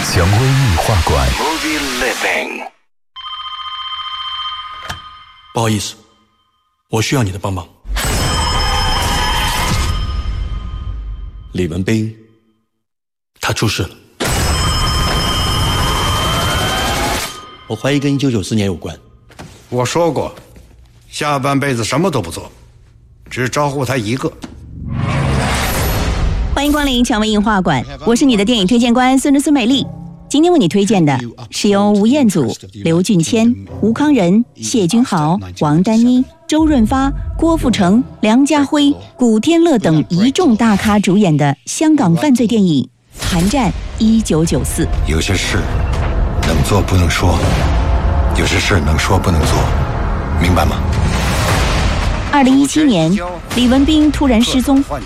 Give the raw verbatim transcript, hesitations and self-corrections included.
蔷薇映画馆。 不好意思，我需要你的帮忙。李文斌，他出事了。我怀疑跟一九九四年有关。 我说过，下半辈子什么都不做，只招呼他一个。 欢迎光临蔷薇映画馆，我是你的电影推荐官孙子孙美丽。今天为你推荐的是由吴彦祖、刘俊谦、吴康仁、谢君豪、王丹妮、周润发、郭富城、梁家辉、古天乐等一众大咖主演的香港犯罪电影《寒战一九九四》。 有些事能做不能说，有些事能说不能做，明白吗？ 二零一七年，李文斌突然失踪，